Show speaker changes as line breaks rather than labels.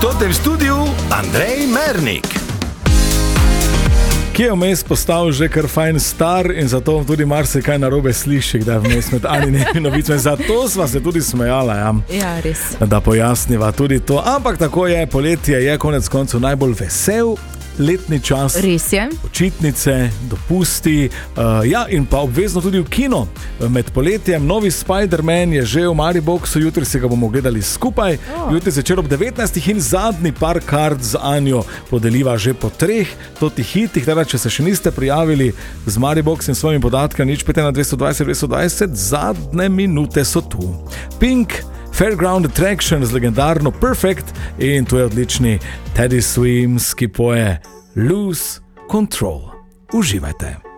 Tote v studiu Andrej Mernik.
Ki je vmes postal že kar fajn star in zato tudi marsikaj narobe sliši, da je vmes med Aninimi novicami. Zato sva se tudi smejala, ja.
Ja, res.
Da pojasniva tudi to. Ampak tako je, poletje je konec koncev najbolj vesel letni čas.
Res je.
Počitnice, dopusti, ja, in pa obvezno tudi v kino. Med poletjem novi Spider-Man je že v Mariboxu, jutri se ga bomo gledali skupaj. Jutri zvečer ob 19. in zadnji par kart z Anjo podeliva že po 3 totih hitih. Teda, če se še niste prijavili z Maribox in svojimi podatki, nič pete na 220, zadnje minute so tu. Pink, Fairground Attraction z legendarno Perfect in tu je odlični Teddy Swims, ki poje Lose Control. Uživajte.